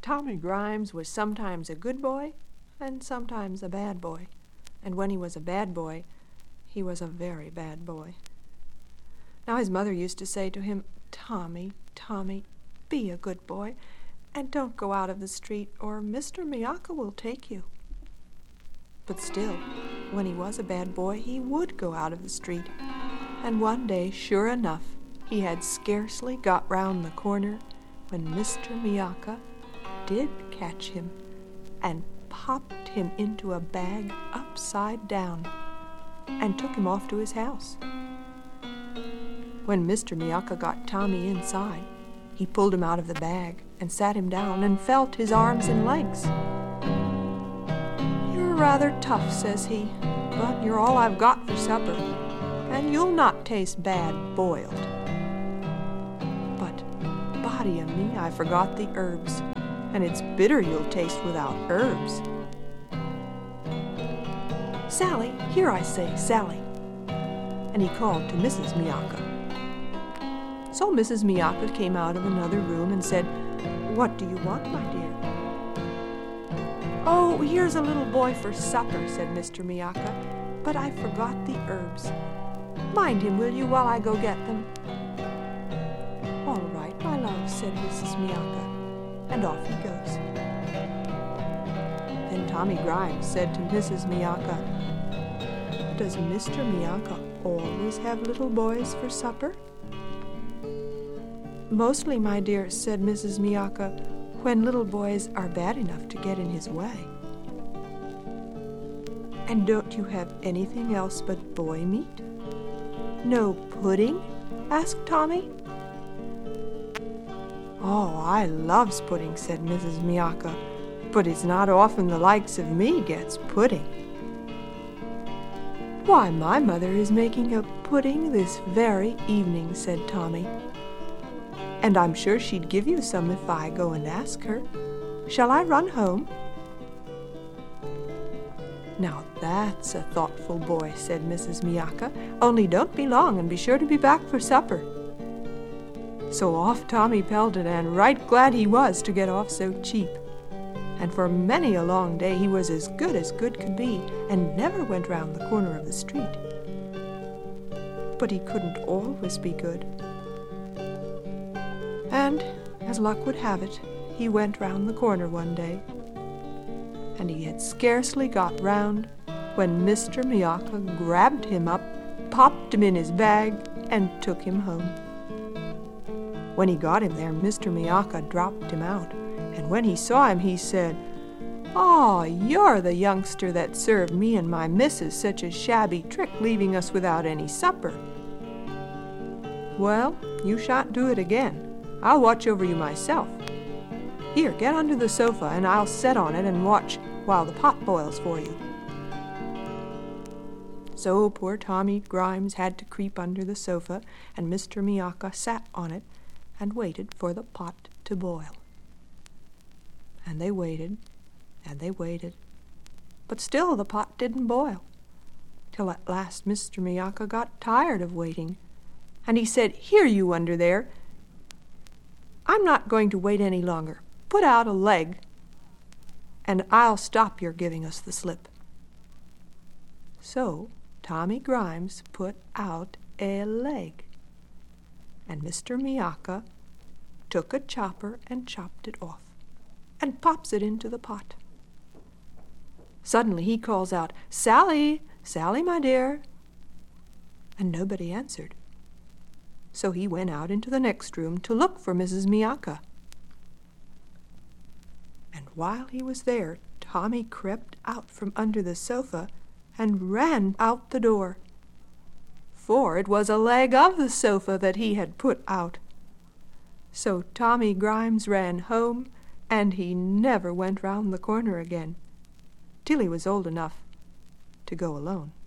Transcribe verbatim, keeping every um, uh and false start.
Tommy Grimes was sometimes a good boy and sometimes a bad boy. And when he was a bad boy, he was a very bad boy. Now his mother used to say to him, "Tommy, Tommy, be a good boy, and don't go out of the street, or Mister Miacca will take you." But still, when he was a bad boy, he would go out of the street. And one day, sure enough, he had scarcely got round the corner when Mister Miacca did catch him and popped him into a bag upside down and took him off to his house. When Mister Miacca got Tommy inside, he pulled him out of the bag and sat him down and felt his arms and legs. "You're rather tough," says he, "but you're all I've got for supper, and you'll not taste bad boiled." But, body o' me, I forgot the herbs, and it's bitter you'll taste without herbs. "Sally, here I say, Sally." And he called to Missus Miacca. So Missus Miacca came out of another room and said, "What do you want, my dear?" "Oh, here's a little boy for supper," said Mister Miacca, "but I forgot the herbs. Mind him, will you, while I go get them?" "All right, my love," said Missus Miacca, and off he goes. Then Tommy Grimes said to Missus Miacca, "Does Mister Miacca always have little boys for supper?" "Mostly, my dear," said Missus Miacca, "when little boys are bad enough to get in his way." "And don't you have anything else but boy meat?" "No pudding?" asked Tommy. "Oh, I loves pudding," said Missus Miacca, "but it's not often the likes of me gets pudding." "Why, my mother is making a pudding this very evening," said Tommy. "And I'm sure she'd give you some if I go and ask her. Shall I run home?" "Now that's a thoughtful boy," said Missus Miacca. "Only don't be long, and be sure to be back for supper." So off Tommy pelted, and right glad he was to get off so cheap. And for many a long day he was as good as good could be, and never went round the corner of the street. But he couldn't always be good. And, as luck would have it, he went round the corner one day, and he had scarcely got round when Mister Miacca grabbed him up, popped him in his bag, and took him home. When he got him there, Mister Miacca dropped him out, and when he saw him, he said, "Oh, you're the youngster that served me and my missus such a shabby trick, leaving us without any supper. Well, you shan't do it again. I'll watch over you myself. Here, get under the sofa, and I'll sit on it and watch while the pot boils for you." So poor Tommy Grimes had to creep under the sofa, and Mister Miacca sat on it and waited for the pot to boil. And they waited, and they waited, but still the pot didn't boil, till at last Mister Miacca got tired of waiting, and he said, "Here, you under there, I'm not going to wait any longer. Put out a leg, and I'll stop your giving us the slip." So Tommy Grimes put out a leg, and Mister Miacca took a chopper and chopped it off, and pops it into the pot. Suddenly he calls out, "Sally, Sally, my dear," and nobody answered. So he went out into the next room to look for Missus Miacca. And while he was there, Tommy crept out from under the sofa and ran out the door, for it was a leg of the sofa that he had put out. So Tommy Grimes ran home, and he never went round the corner again, till he was old enough to go alone.